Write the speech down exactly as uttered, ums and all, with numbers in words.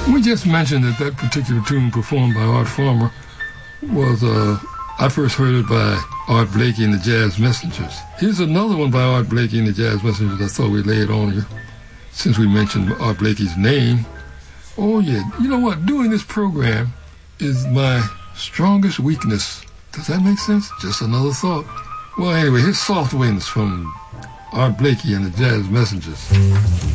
We just mentioned that that particular tune performed by Art Farmer was, uh, I first heard it by Art Blakey and the Jazz Messengers. Here's another one by Art Blakey and the Jazz Messengers I thought we'd lay it on you, since we mentioned Art Blakey's name. Oh, yeah. You know what? Doing this program is my strongest weakness. Does that make sense? Just another thought. Well, anyway, here's Soft Winds from Art Blakey and the Jazz Messengers.